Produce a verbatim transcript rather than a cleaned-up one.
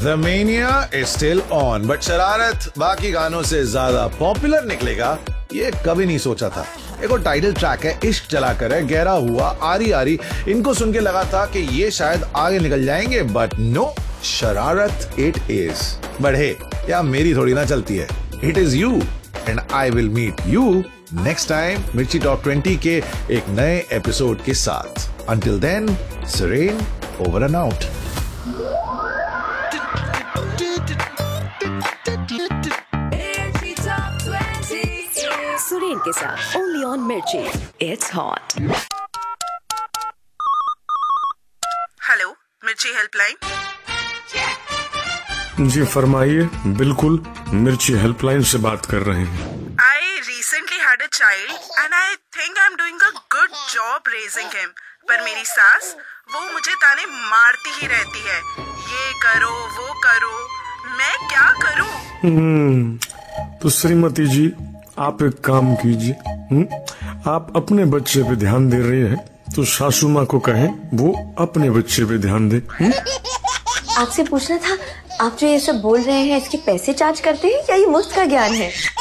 The mania is still on, but शरारत बाकी गानों से ज्यादा पॉपुलर निकलेगा ये कभी नहीं सोचा था। एक टाइटल ट्रैक है, इश्क चला कर है, गहरा हुआ, आरी आरी, इनको सुन के लगा था कि ये शायद आगे निकल जाएंगे, बट नो, शरारत इट इज। बट हे, या मेरी थोड़ी ना चलती है, it is you and I will meet you next time मिर्ची टॉप ट्वेंटी के एक नए एपिसोड के साथ। Until then, Suren, over and out. Suren के साथ only on मिर्ची, it's hot. हेलो, मिर्ची हेल्पलाइन। जी फरमाइए, बिल्कुल मिर्ची हेल्पलाइन से बात कर रहे हैं। I recently had a child and I think I'm doing a good job raising him. पर मेरी सास वो मुझे ताने मारती ही रहती है, ये करो वो करो, मैं क्या करूं? हम्म तो श्रीमती जी, आप एक काम कीजिए, हम्म आप अपने बच्चे पे ध्यान दे रही हैं तो सासू माँ को कहें वो अपने बच्चे पे ध्यान दे। आपसे पूछना था, आप जो ये सब बोल रहे हैं इसके पैसे चार्ज करते हैं या ये मुफ्त का ज्ञान है?